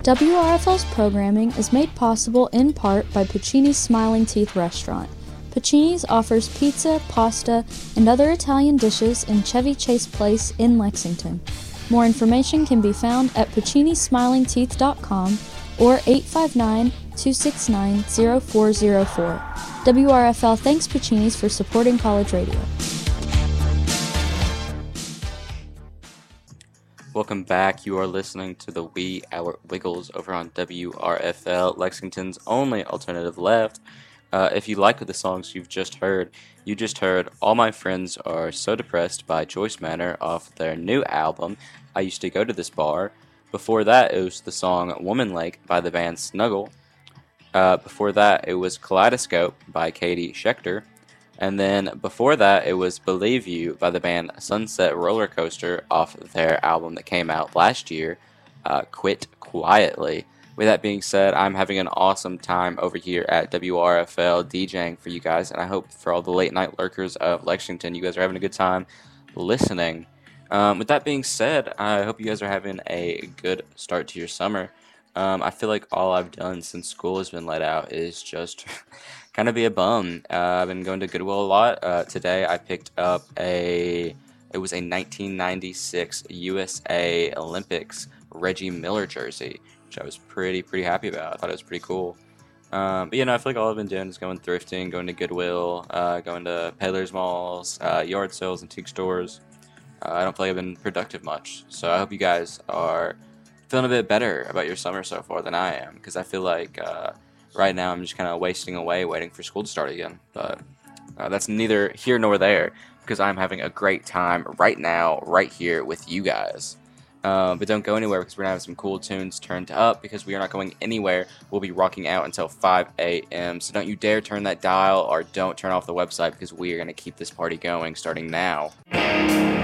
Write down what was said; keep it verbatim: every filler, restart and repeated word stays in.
W R F L's programming is made possible in part by Puccini's Smiling Teeth Restaurant. Puccini's offers pizza, pasta, and other Italian dishes in Chevy Chase Place in Lexington. More information can be found at puccini smiling teeth dot com or eight five nine, two six nine, zero four zero four. W R F L thanks Puccini's for supporting college radio. Welcome back. You are listening to the Wee Hour Wiggles over on W R F L, Lexington's only alternative left. Uh, if you like the songs you've just heard, you just heard All My Friends Are So Depressed by Joyce Manor off their new album, I Used to Go to This Bar. Before that, it was the song Woman Lake by the band Snuggle. Uh, before that, it was Kaleidoscope by Katie Schechter. And then before that, it was Believe You by the band Sunset Roller Coaster off their album that came out last year, uh, Quit Quietly. With that being said, I'm having an awesome time over here at W R F L DJing for you guys, and I hope for all the late night lurkers of Lexington, you guys are having a good time listening. Um, with that being said, I hope you guys are having a good start to your summer. Um, I feel like all I've done since school has been let out is just kind of be a bum. Uh, I've been going to Goodwill a lot. Uh, today I picked up a, it was a nineteen ninety-six U S A Olympics Reggie Miller jersey, which I was pretty, pretty happy about. I thought it was pretty cool. Um, but, you know, I feel like all I've been doing is going thrifting, going to Goodwill, uh, going to peddlers malls, uh, yard sales, antique stores. Uh, I don't feel like I've been productive much. So I hope you guys are feeling a bit better about your summer so far than I am, because I feel like uh, right now I'm just kind of wasting away waiting for school to start again. But uh, that's neither here nor there, because I'm having a great time right now, right here with you guys. Uh, but don't go anywhere, because we're going to have some cool tunes turned up, because we are not going anywhere. We'll be rocking out until five a.m. So don't you dare turn that dial, or don't turn off the website, because we are going to keep this party going starting now.